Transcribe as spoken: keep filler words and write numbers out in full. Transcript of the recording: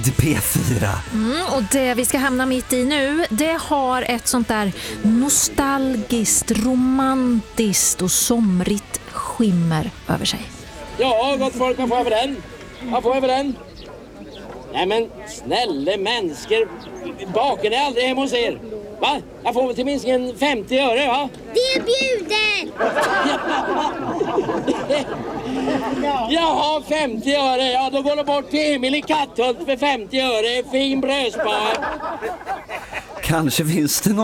P fyra. Mm, och det vi ska hamna mitt i nu, det har ett sånt där nostalgiskt, romantiskt och somrigt skimmer över sig. Ja, gott folk, vad får jag för den? Vad får jag för den? Nej men, snälla människor, baken är aldrig hemma hos er. Va? Jag får väl till minst en femtio öre, va? Det är bjuden! Jaha, femtio öre. Ja, då går det bort till Emil i Katthult för femtio öre. Fin brödspar. Kanske finns det någon